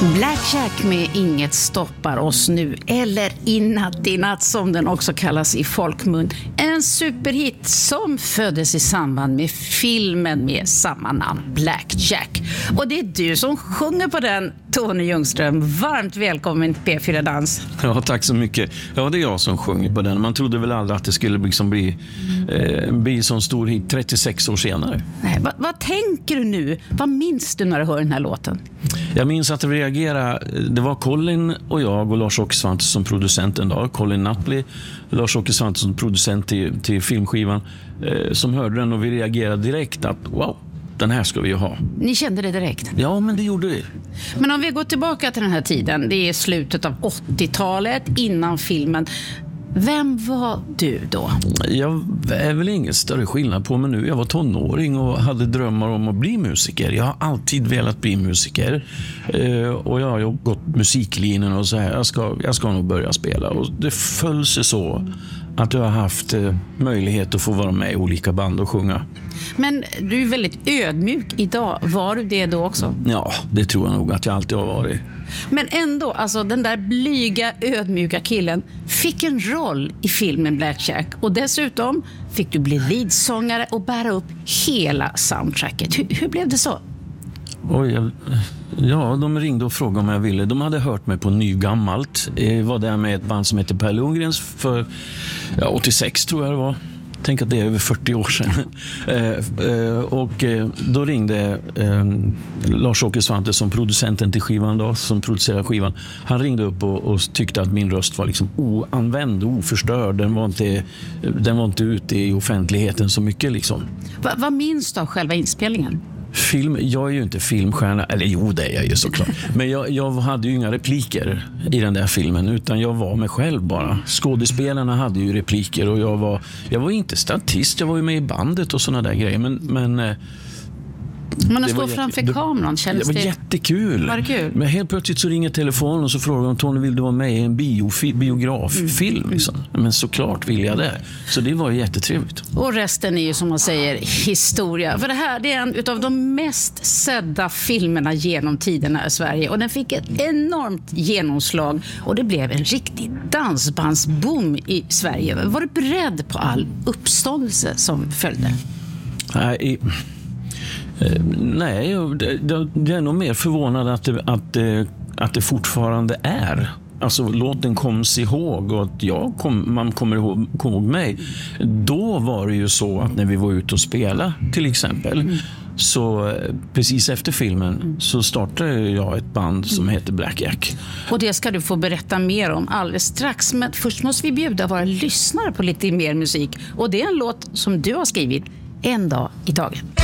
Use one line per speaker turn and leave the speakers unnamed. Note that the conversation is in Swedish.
Black Jack med Inget stoppar oss nu, eller I natt som den också kallas i folkmun. En superhit som föddes i samband med filmen med samma namn, Black Jack. Och det är du som sjunger på den, Tony Ljungström. Varmt välkommen till P4 Dans.
Ja, tack så mycket. Ja, det är jag som sjunger på den. Man trodde väl aldrig att det skulle liksom bli så stor hit 36 år senare.
Nej, vad tänker du nu? Vad minns du när du hör den här låten?
Jag minns att vi reagerade. Det var Colin och jag och Lars-Åke Svante som producenten då. Colin Napoli, Lars-Åke Svante som producent till filmskivan, som hörde den, och vi reagerade direkt att wow, den här ska vi ju ha.
Ni kände det direkt?
Ja, men det gjorde vi.
Men om vi går tillbaka till den här tiden, det är slutet av 80-talet, innan filmen. Vem var du då? Jag
är väl ingen större skillnad på mig nu. Jag var tonåring och hade drömmar om att bli musiker. Jag har alltid velat bli musiker. Och jag har gått musiklinjen och så här. Jag ska nog börja spela. Och det föll sig så att jag har haft möjlighet att få vara med i olika band och sjunga.
Men du är väldigt ödmjuk idag. Var du det då också?
Ja, det tror jag nog att jag alltid har varit.
Men ändå, alltså den där blyga, ödmjuka killen fick en roll i filmen Black Jack. Och dessutom fick du bli leadsångare och bära upp hela soundtracket. Hur blev det så?
Ja, de ringde och frågade om jag ville. De hade hört mig på Nygammalt. Var där med ett band som heter Per Lundgrens för 86 tror jag det var. Tänk att det är över 40 år sedan. Och då ringde Lars-Åke Svante som producenten till skivan då, som producerar skivan. Han ringde upp och tyckte att min röst var liksom oanvänd, oförstörd. Den var inte ute i offentligheten så mycket liksom.
Vad minns du av själva inspelningen?
Jag är ju inte filmstjärna, eller jo, det är jag ju såklart. Men jag hade ju inga repliker i den där filmen, utan jag var mig själv bara. Skådespelarna hade ju repliker och jag var inte statist, jag var ju med i bandet och såna där grejer. Men
att stå framför kameran, kändes det?
Det var jättekul.
Var det kul?
Men helt plötsligt så ringer telefonen och så frågar de: Tony, vill du vara med i en biograffilm? Liksom. Men såklart vill jag det. Så det var jättetrevligt.
Och resten är ju, som man säger, historia. För det här, det är en utav de mest sedda filmerna genom tiderna i Sverige. Och den fick ett enormt genomslag. Och det blev en riktig dansbandsboom i Sverige. Var du beredd på all uppståndelse som följde?
Nej, jag är nog mer förvånad att det fortfarande är. Alltså låten koms ihåg och att man kommer ihåg mig. Då var det ju så att när vi var ute och spela till exempel, så precis efter filmen så startade jag ett band som heter Black Jack.
Och det ska du få berätta mer om alldeles strax. Men först måste vi bjuda våra lyssnare på lite mer musik. Och det är en låt som du har skrivit, En dag i taget.